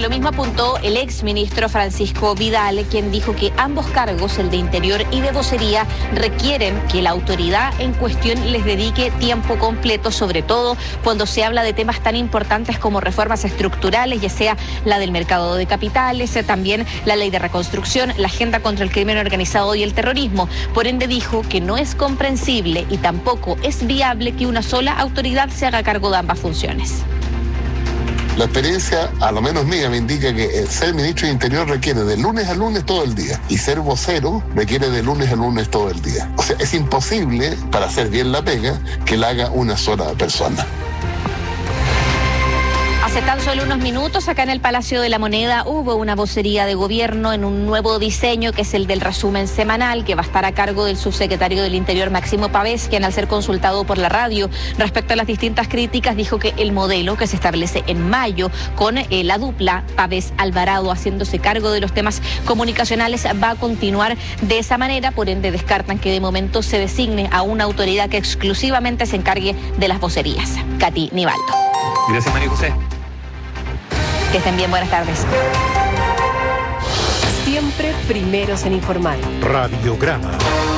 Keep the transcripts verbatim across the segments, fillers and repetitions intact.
A lo mismo apuntó el exministro Francisco Vidal, quien dijo que ambos cargos, el de Interior y de Vocería, requieren que la autoridad en cuestión les dedique tiempo completo, sobre todo cuando se habla de temas tan importantes como reformas estructurales, ya sea la del mercado de capitales, también la ley de reconstrucción, la agenda contra el crimen organizado y el terrorismo. Por ende dijo que no es comprensible y tampoco es viable que una sola autoridad se haga cargo de ambas funciones. La experiencia, a lo menos mía, me indica que ser ministro de Interior requiere de lunes a lunes todo el día y ser vocero requiere de lunes a lunes todo el día. O sea, es imposible, para hacer bien la pega, que la haga una sola persona. Hace tan solo unos minutos, acá en el Palacio de la Moneda, hubo una vocería de gobierno en un nuevo diseño, que es el del resumen semanal, que va a estar a cargo del subsecretario del Interior, Máximo Pavés, quien al ser consultado por la radio respecto a las distintas críticas, dijo que el modelo que se establece en mayo con eh, la dupla Pavés-Alvarado haciéndose cargo de los temas comunicacionales va a continuar de esa manera. Por ende, descartan que de momento se designe a una autoridad que exclusivamente se encargue de las vocerías. Katy Nivaldo. Gracias, María José. Que estén bien, buenas tardes. Siempre primeros en informar. Radiograma.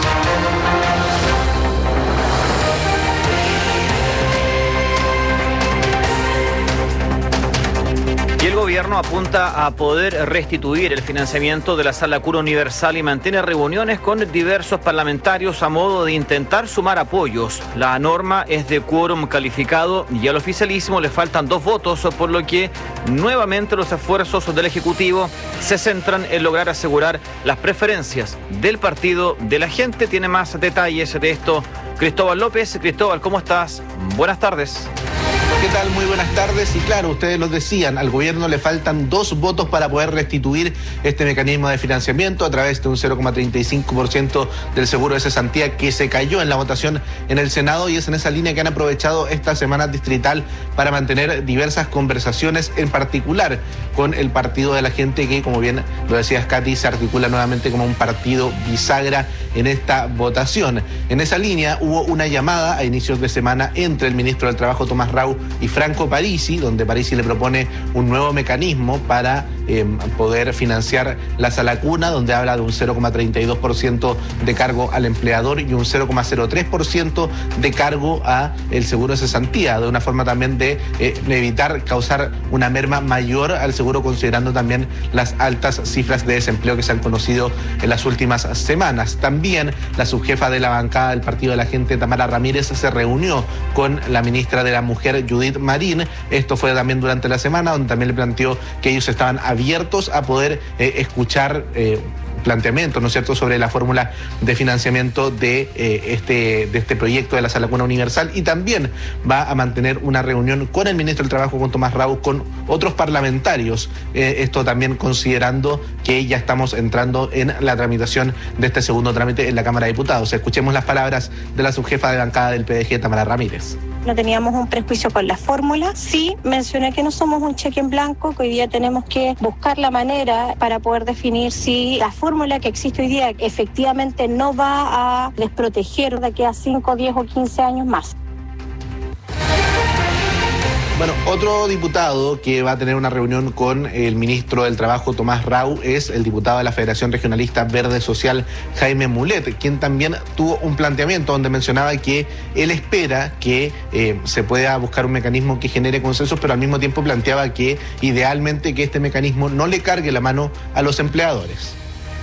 Y el gobierno apunta a poder restituir el financiamiento de la Sala Cura Universal y mantiene reuniones con diversos parlamentarios a modo de intentar sumar apoyos. La norma es de quórum calificado y al oficialismo le faltan dos votos, por lo que nuevamente los esfuerzos del Ejecutivo se centran en lograr asegurar las preferencias del partido de la gente. Tiene más detalles de esto Cristóbal López. Cristóbal, ¿cómo estás? Buenas tardes. ¿Qué tal? Muy buenas tardes. Y claro, ustedes lo decían, al gobierno le faltan dos votos para poder restituir este mecanismo de financiamiento a través de un cero coma treinta y cinco por ciento del seguro de cesantía que se cayó en la votación en el Senado, y es en esa línea que han aprovechado esta semana distrital para mantener diversas conversaciones, en particular con el Partido de la Gente, que, como bien lo decías, Katy, se articula nuevamente como un partido bisagra en esta votación. En esa línea hubo una llamada a inicios de semana entre el ministro del Trabajo, Tomás Rau, y Franco Parisi, donde Parisi le propone un nuevo mecanismo para eh, poder financiar la Sala Cuna, donde habla de un cero coma treinta y dos por ciento de cargo al empleador y un cero coma cero tres por ciento de cargo a el seguro de cesantía, de una forma también de eh, evitar causar una merma mayor al seguro, considerando también las altas cifras de desempleo que se han conocido en las últimas semanas. También la subjefa de la bancada del Partido de la Gente, Tamara Ramírez, se reunió con la ministra de la Mujer, Judith Marín. Esto fue también durante la semana, donde también le planteó que ellos estaban abiertos a poder eh, escuchar eh, planteamientos, ¿no es cierto?, sobre la fórmula de financiamiento de, eh, este, de este proyecto de la Sala Cuna Universal, y también va a mantener una reunión con el ministro del Trabajo, con Tomás Rau, con otros parlamentarios, eh, esto también considerando que ya estamos entrando en la tramitación de este segundo trámite en la Cámara de Diputados. Escuchemos las palabras de la subjefa de bancada del P D G, Tamara Ramírez. No teníamos un prejuicio con la fórmula. Sí, mencioné que no somos un cheque en blanco, que hoy día tenemos que buscar la manera para poder definir si la fórmula que existe hoy día efectivamente no va a desproteger de aquí a cinco, diez o quince años más. Bueno, otro diputado que va a tener una reunión con el ministro del Trabajo, Tomás Rau, es el diputado de la Federación Regionalista Verde Social, Jaime Mulet, quien también tuvo un planteamiento donde mencionaba que él espera que eh, se pueda buscar un mecanismo que genere consensos, pero al mismo tiempo planteaba que idealmente que este mecanismo no le cargue la mano a los empleadores.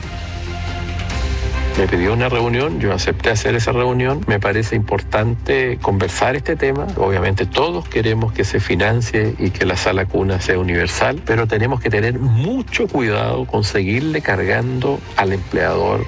Me pidió una reunión, yo acepté hacer esa reunión. Me parece importante conversar este tema. Obviamente todos queremos que se financie y que la Sala Cuna sea universal, pero tenemos que tener mucho cuidado con seguirle cargando al empleador.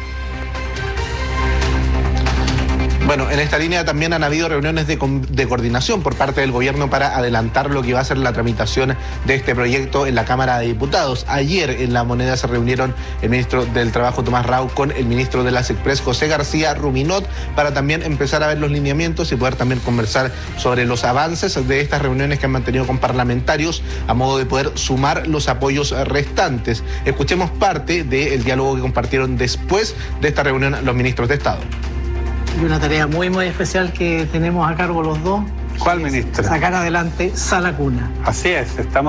Bueno, en esta línea también han habido reuniones de, de coordinación por parte del gobierno para adelantar lo que va a ser la tramitación de este proyecto en la Cámara de Diputados. Ayer en La Moneda se reunieron el ministro del Trabajo, Tomás Rau, con el ministro de las Express, José García Ruminot, para también empezar a ver los lineamientos y poder también conversar sobre los avances de estas reuniones que han mantenido con parlamentarios a modo de poder sumar los apoyos restantes. Escuchemos parte del diálogo que compartieron después de esta reunión los ministros de Estado. Y una tarea muy, muy especial que tenemos a cargo los dos. ¿Cuál ministra? Sacar adelante Sala Cuna. Así es, estamos